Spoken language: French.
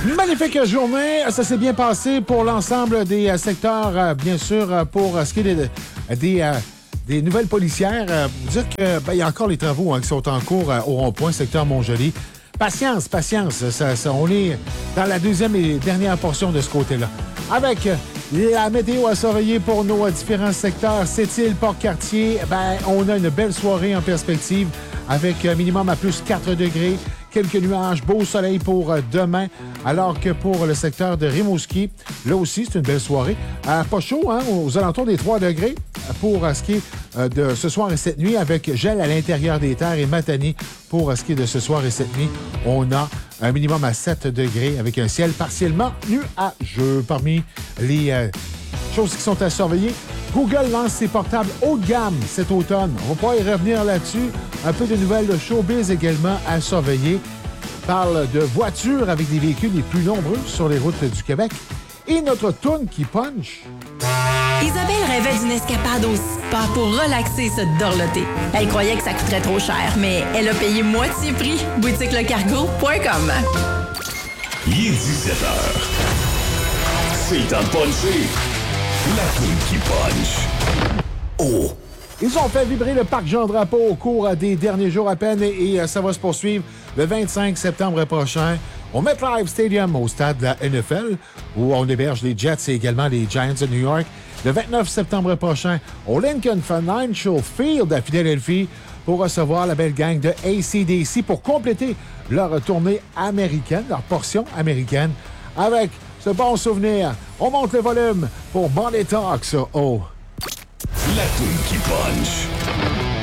Magnifique journée. Ça s'est bien passé pour l'ensemble des secteurs, bien sûr, pour ce qui est des nouvelles policières. Vous dire qu'il y a encore les travaux qui sont en cours au rond-point, secteur Montjoli. Patience. On est dans la deuxième et dernière portion de ce côté-là. Avec la météo à surveiller pour nos différents secteurs, Sept-Îles, Port-Cartier, on a une belle soirée en perspective avec minimum à plus 4 degrés. Quelques nuages, beau soleil pour demain, alors que pour le secteur de Rimouski, là aussi, c'est une belle soirée. Pas chaud, aux alentours des 3 degrés pour ce qui est de ce soir et cette nuit, avec gel à l'intérieur des terres et Matane pour ce qui est de ce soir et cette nuit. On a un minimum à 7 degrés avec un ciel partiellement nuageux. Parmi les choses qui sont à surveiller, Google lance ses portables haut de gamme cet automne. On va pouvoir y revenir là-dessus. Un peu de nouvelles de showbiz également à surveiller. On parle de voitures avec des véhicules les plus nombreux sur les routes du Québec. Et notre toune qui punch. Isabelle rêvait d'une escapade au spa pour relaxer et se dorloter. Elle croyait que ça coûterait trop cher, mais elle a payé moitié prix. BoutiqueLeCargo.com. Il est 17h. C'est le temps de puncher. La toune qui punch. Oh! Ils ont fait vibrer le parc Jean-Drapeau au cours des derniers jours à peine et ça va se poursuivre le 25 septembre prochain au MetLife Stadium au stade de la NFL où on héberge les Jets et également les Giants de New York. Le 29 septembre prochain au Lincoln Financial Field à Philadelphie pour recevoir la belle gang de AC/DC pour compléter leur tournée américaine, leur portion américaine avec ce bon souvenir. On monte le volume pour Money Talks. Oh! La toune qui punch.